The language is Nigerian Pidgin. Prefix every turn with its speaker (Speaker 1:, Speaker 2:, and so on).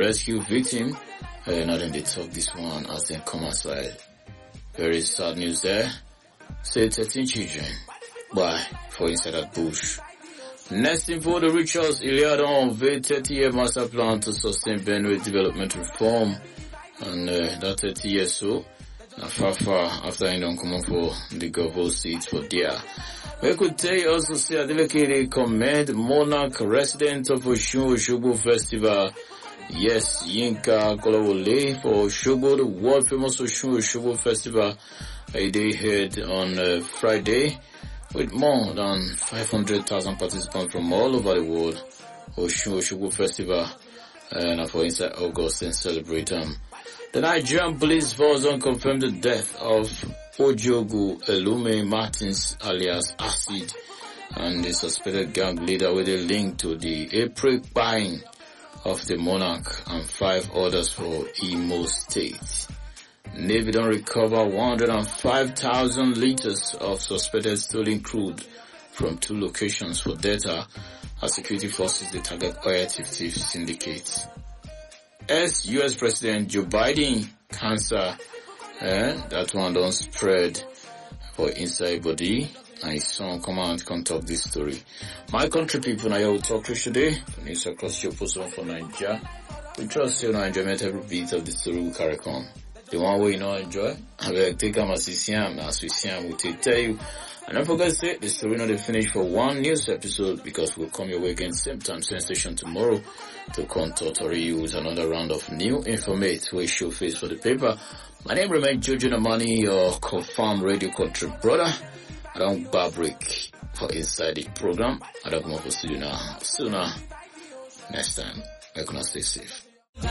Speaker 1: rescue victim. Now then they talk this one as they come outside. Very sad news there. Say 13 children by for inside that bush. Next info, the Richards Iliadon unveiled 30-year master plan to sustain Benue development reform. And that 30 years so, now far after I don't come on for the governor seat for there. We could tell you also say Adeleke commend monarch resident of Osun Osogbo Festival. Yes, Yinka Kolawole for Osogbo, the world famous Osun Osogbo Festival. They held on Friday with more than 500,000 participants from all over the world. Osun Osogbo Festival and for inside August and celebrate The Nigerian police force confirmed the death of Ojogu Elume Martins alias Acid and the suspected gang leader with a link to the April buying of the monarch and 5 others for Imo State. Navy don't recover 105,000 liters of suspected stolen crude from 2 locations for data as security forces they target oil thief syndicates. US President Joe Biden cancer, that one don't spread for inside body. And his son come out and talk this story. My country people, I will talk to you today. For news across your post for Nigeria. We trust you enjoyment every bit of the story we carry on. The one way you know enjoy, I will take them as we see them, we tell you. And don't forget to say, the story not finished for one news episode because we'll come your way again same time, same station tomorrow to contour you with another round of new information we show face for the paper. My name remains Jojo Namani, your confirmed radio country brother. I don't bar break for inside the program. I don't come up for you now. Sooner next time. We're gonna stay safe.